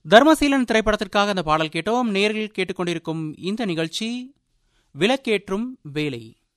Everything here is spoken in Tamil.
தர்மசீலன் திரைப்படத்திற்காக அந்த பாடல் கேட்டோம். நேரில் கேட்டுக்கொண்டிருக்கும் இந்த நிகழ்ச்சி விளக்கேற்றும் வேலை.